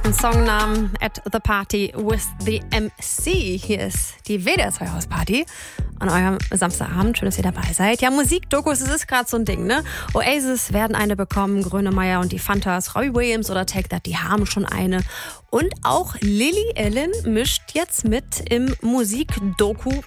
perfekten Songnamen at the party with the MC. Hier ist die WDR 2 Hausparty an eurem Samstagabend. Schön, dass ihr dabei seid. Ja, Musikdokus, das ist gerade so ein Ding, ne? Oasis werden eine bekommen, Grönemeyer und die Fantas, Robbie Williams oder Take That, die haben schon eine. Und auch Lily Allen mischt jetzt mit im Musikdoku